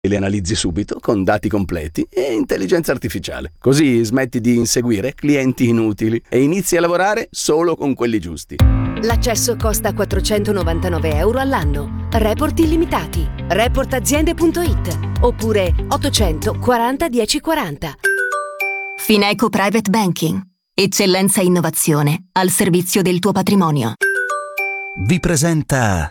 Le analizzi subito con dati completi e intelligenza artificiale. Così smetti di inseguire clienti inutili e inizi a lavorare solo con quelli giusti. L'accesso costa €499 all'anno. Report illimitati. Reportaziende.it oppure 840 1040. Fineco Private Banking. Eccellenza e innovazione al servizio del tuo patrimonio. Vi presenta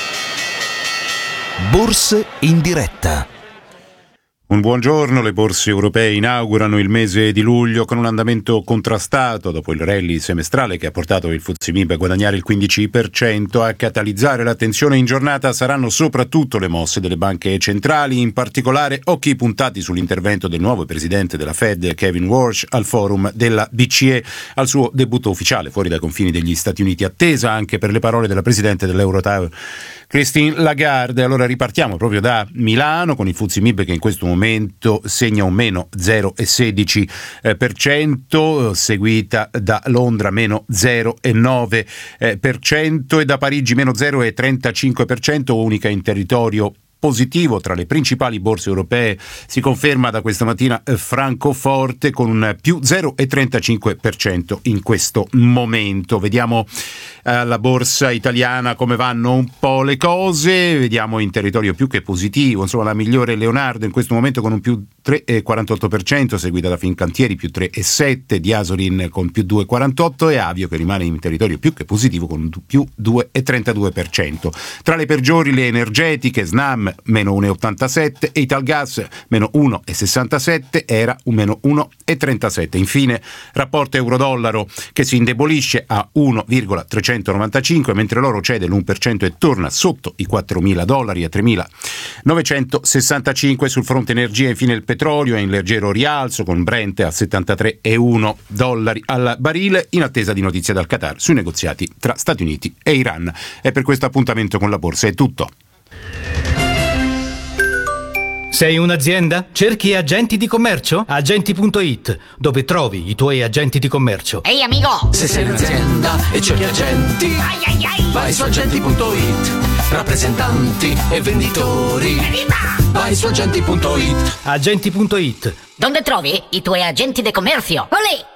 Borse in diretta. Un buongiorno, le borse europee inaugurano il mese di luglio con un andamento contrastato dopo il rally semestrale che ha portato il FTSE MIB a guadagnare il 15%. A catalizzare l'attenzione in giornata saranno soprattutto le mosse delle banche centrali, in particolare occhi puntati sull'intervento del nuovo presidente della Fed, Kevin Warsh, al forum della BCE, al suo debutto ufficiale fuori dai confini degli Stati Uniti, attesa anche per le parole della presidente dell'Eurotower, Christine Lagarde. Allora ripartiamo proprio da Milano con il FTSE MIB che in questo momento segna un meno 0,16%, seguita da Londra meno 0,9% e da Parigi meno 0,35%, unica in territorio positivo tra le principali borse europee. Si conferma da questa mattina Francoforte con un più 0,35% in questo momento. Vediamo la borsa italiana come vanno un po' le cose, vediamo in territorio più che positivo, insomma la migliore Leonardo in questo momento con un più 3,48%, seguita da Fincantieri più 3,7%, Diasorin con più 2,48% e Avio che rimane in territorio più che positivo con un più 2,32%. Tra le peggiori le energetiche, Snam meno 1,87%, Italgas meno 1,67%, Era un meno 1,37%. Infine rapporto euro-dollaro che si indebolisce a 1,395, mentre l'oro cede l'1% e torna sotto i $4.000 a 3.965. Sul fronte energia infine il petrolio è in leggero rialzo con Brent a $73,1 al barile, in attesa di notizie dal Qatar sui negoziati tra Stati Uniti e Iran. E per questo appuntamento con la borsa è tutto. Sei un'azienda? Cerchi agenti di commercio? Agenti.it, dove trovi i tuoi agenti di commercio. Ehi amico! Se sei un'azienda e cerchi agenti, vai su agenti.it. Rappresentanti e venditori, vai su agenti.it. Agenti.it. Dove trovi i tuoi agenti di commercio? Olè!